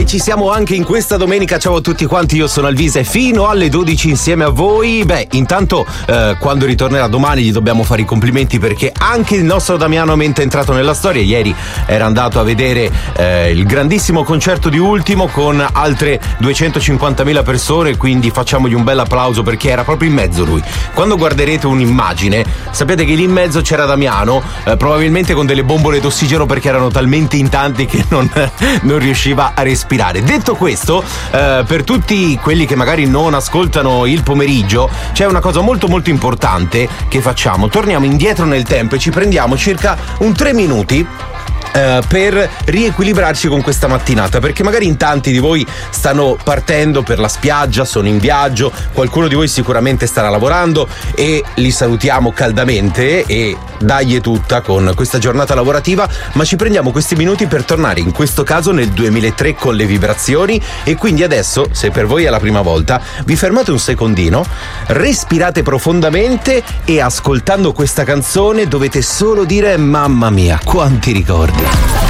ci siamo anche in questa domenica. Ciao a tutti quanti, io sono Alvise, fino alle 12 insieme a voi. Beh, intanto quando ritornerà domani gli dobbiamo fare i complimenti, perché anche il nostro Damiano è entrato nella storia. Ieri era andato a vedere il grandissimo concerto di Ultimo con altre 250.000 persone, quindi facciamogli un bel applauso, perché era proprio in mezzo lui. Quando guarderete un'immagine sapete che lì in mezzo c'era Damiano, probabilmente con delle bombole d'ossigeno, perché erano talmente in tanti che non riusciva a respirare. Detto questo, per tutti quelli che magari non ascoltano il pomeriggio, c'è una cosa molto molto importante che facciamo. Torniamo indietro nel tempo e ci prendiamo circa un 3 minuti per riequilibrarci con questa mattinata, perché magari in tanti di voi stanno partendo per la spiaggia, sono in viaggio, qualcuno di voi sicuramente starà lavorando e li salutiamo caldamente e dagli tutta con questa giornata lavorativa, ma ci prendiamo questi minuti per tornare in questo caso nel 2003 con le vibrazioni. E quindi adesso, se per voi è la prima volta, vi fermate un secondino, respirate profondamente e ascoltando questa canzone dovete solo dire: mamma mia, quanti ricordi.